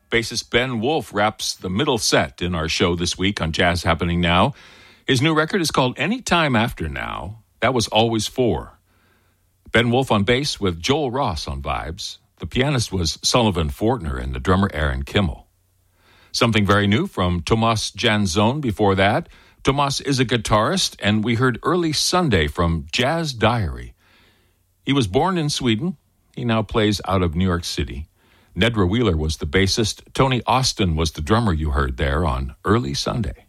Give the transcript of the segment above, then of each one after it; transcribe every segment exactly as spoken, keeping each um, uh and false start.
Bassist Ben Wolf wraps the middle set in our show this week on Jazz Happening Now. His new record is called Any Time After Now. That was always four. Ben Wolf on bass with Joel Ross on vibes. The pianist was Sullivan Fortner and the drummer Aaron Kimmel. Something very new from Tomas Janzon before that. Tomas is a guitarist, and we heard Early Sunday from Jazz Diary. He was born in Sweden. He now plays out of New York City. Nedra Wheeler was the bassist. Tony Austin was the drummer you heard there on Early Sunday.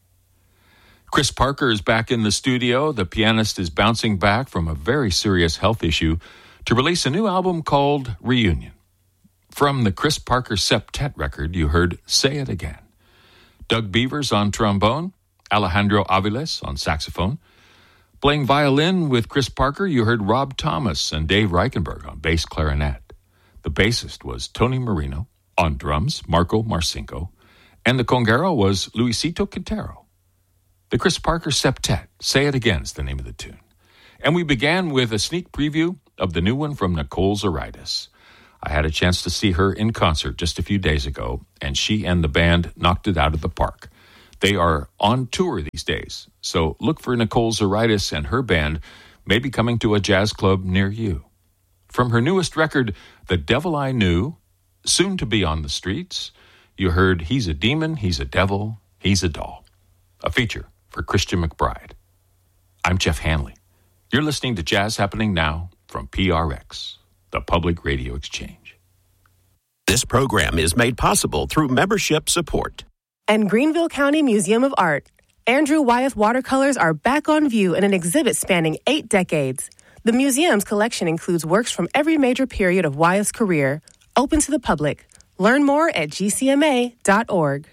Chris Parker is back in the studio. The pianist is bouncing back from a very serious health issue to release a new album called Reunion. From the Chris Parker Septet record, you heard Say It Again. Doug Beavers on trombone, Alejandro Aviles on saxophone. Playing violin with Chris Parker, you heard Rob Thomas and Dave Reichenberg on bass clarinet. The bassist was Tony Marino. On drums, Marco Marcinko. And the conguero was Luisito Quintero. The Chris Parker Septet, Say It Again is the name of the tune. And we began with a sneak preview of the new one from Nicole Zaritis. I had a chance to see her in concert just a few days ago, and she and the band knocked it out of the park. They are on tour these days, so look for Nicole Zaritis and her band maybe coming to a jazz club near you. From her newest record, The Devil I Knew, soon to be on the streets, you heard He's a Demon, He's a Devil, He's a Doll. A feature for Christian McBride. I'm Jeff Hanley. You're listening to Jazz Happening Now from P R X, the Public Radio Exchange. This program is made possible through membership support. And Greenville County Museum of Art. Andrew Wyeth watercolors are back on view in an exhibit spanning eight decades. The museum's collection includes works from every major period of Wyeth's career, open to the public. Learn more at g c m a dot org.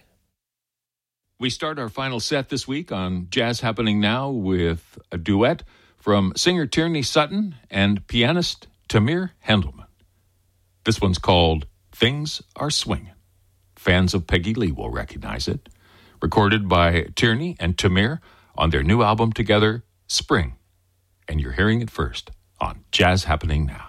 We start our final set this week on Jazz Happening Now with a duet from singer Tierney Sutton and pianist Tamir Hendelman. This one's called Things Are Swingin'. Fans of Peggy Lee will recognize it. Recorded by Tierney and Tamir on their new album together, Spring. And you're hearing it first on Jazz Happening Now.